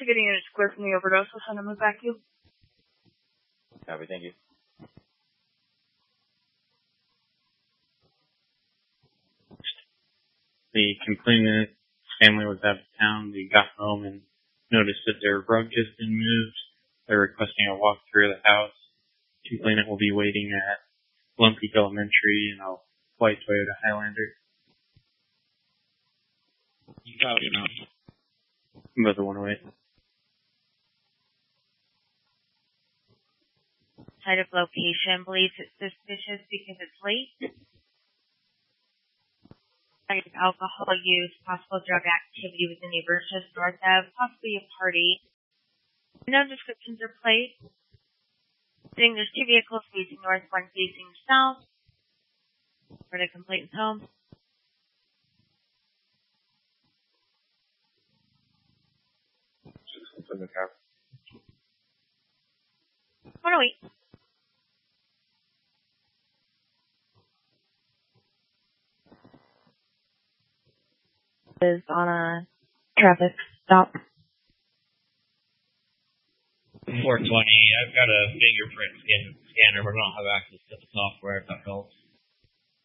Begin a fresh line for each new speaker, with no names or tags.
Investigating a square from the overdose. I'll send him back to you.
Copy, thank you.
The complainant's family was out of town. They got home and noticed that their rug has been moved. They're requesting a walkthrough of the house. The complainant will be waiting at Lone Peak Elementary in a white Toyota Highlander.
You copy now.
Both are 108.
Site of location believes it's suspicious because it's late. Site of alcohol use, possible drug activity with the neighbors just north of, possibly a party. No descriptions are placed. There's 2 vehicles facing north, one facing south. For the complainant's home.
In the car.
108. Is on a traffic stop.
420. I've got a fingerprint scanner, but I don't have access to the software, if that helps.